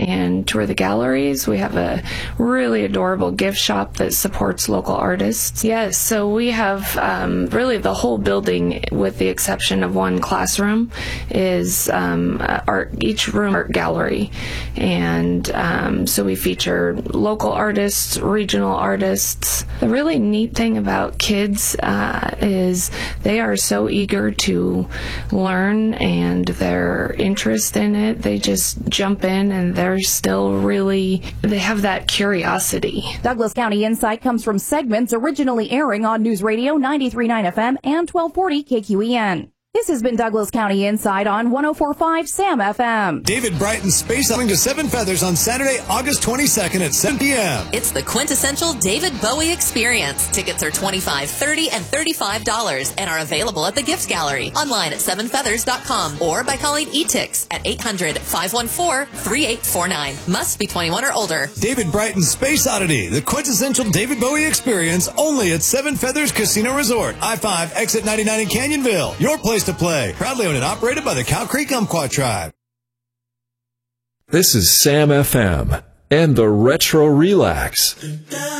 and tour the galleries. We have a really adorable gift shop that supports local artists. Yes, so we have really the whole building, with the exception of one classroom, is each room art gallery. And so we feature local artists, regional artists. The really neat thing about kids is they are so eager to learn, and their interest in it, they just jump in, and they have that curiosity. Douglas County Insight comes from segments originally airing on News Radio 93.9 FM and 1240 KQEN. This has been Douglas County Insight on 104.5 SAM FM. David Brighton Space coming to Seven Feathers on Saturday, August 22nd at 7 p.m. It's the quintessential David Bowie experience. Tickets are $25, $30, and $35 and are available at the Gift Gallery, online at sevenfeathers.com, or by calling eTix at 800-514-3849. Must be 21 or older. David Brighton Space Oddity, the quintessential David Bowie experience, only at Seven Feathers Casino Resort, I-5, exit 99 in Canyonville. Your place to play. Proudly owned and operated by the Cow Creek Umpqua Tribe. This is SAM FM and the Retro Relax.